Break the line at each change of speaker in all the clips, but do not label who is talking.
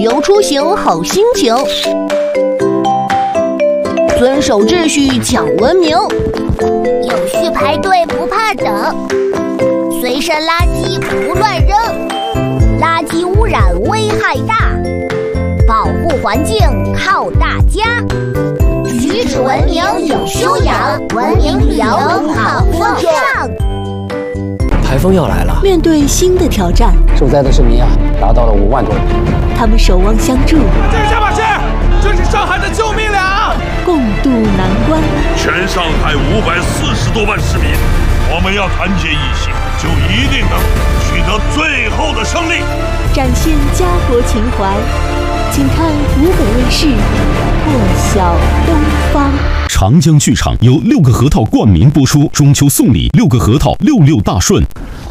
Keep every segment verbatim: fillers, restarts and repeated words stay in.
游出行好心情，遵守秩序讲文明，
有序排队不怕等，随身垃圾不乱扔，垃圾污染危害大，保护环境靠大家。举止文明有修养，文明旅游好风尚。
台风要来了，
面对新的挑战，
受灾的市民啊，达到了五万多人。
他们守望相助，
这是下马士，这是上海的救命粮，
共度难关。
全上海五百四十多万市民，我们要团结一心，就一定能取得最后的胜利。
展现家国情怀，请看湖北卫视《破晓东方》。
长江剧场由六个核桃冠名播出，中秋送礼，六个核桃，六六大顺。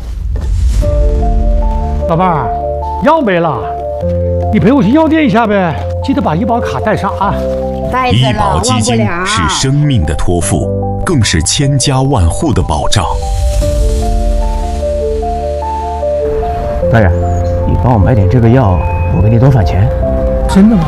老伴儿，药没了，你陪我去药店一下呗，记得把医保卡带上啊。
医保基金是生命的托付，更是千家万户的保障。
大人，你帮我买点这个药，我给你多返钱。
真的吗？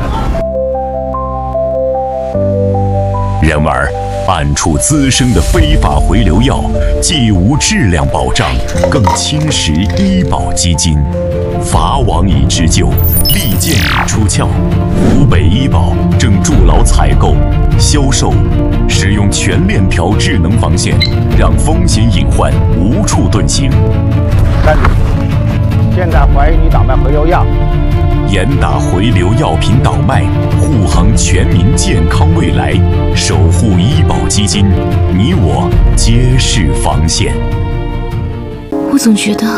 然而，暗处滋生的非法回流药，既无质量保障，更侵蚀医保基金。法网已织就，利剑已出鞘。湖北医保正筑牢采购、销售、使用全链条智能防线，让风险隐患无处遁形。
站住！现在怀疑你倒卖回流药。
严打回流药品倒卖，护航全民健康未来，守护医保基金，你我皆是防线。
我总觉得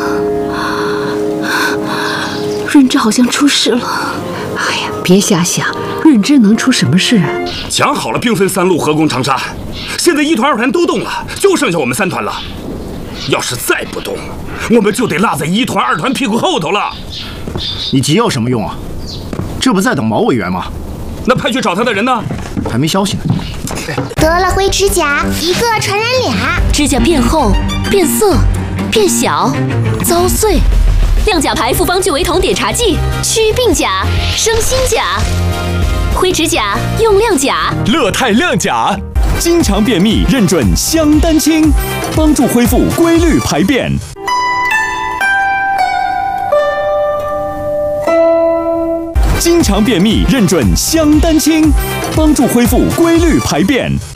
润之好像出事了。
哎呀，别瞎想，润之能出什么事啊？
讲好了兵分三路合攻长沙，现在一团二团都动了，就剩下我们三团了。要是再不动，我们就得落在一团二团屁股后头了。
你急有什么用啊？这不在等毛委员吗？
那派去找他的人呢？
还没消息呢。
得了灰指甲，一个传染俩。
指甲变厚、变色、变小、遭碎。亮甲牌复方聚维酮碘茶剂，祛病甲，生新甲。灰指甲用亮甲。
乐泰亮甲，经常便秘认准香丹清，帮助恢复规律排便。经常便秘认准香丹清，帮助恢复规律排便。